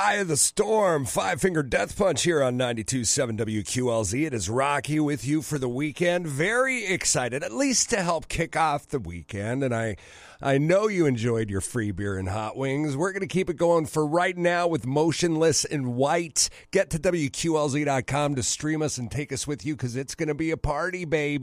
Eye of the Storm, Five Finger Death Punch here on 92.7 WQLZ. It is Rocky with you for the weekend. Very excited, at least to help kick off the weekend. And I know you enjoyed your free beer and hot wings. We're going to keep it going for right now with Motionless in White. Get to WQLZ.com to stream us and take us with you because it's going to be a party, baby.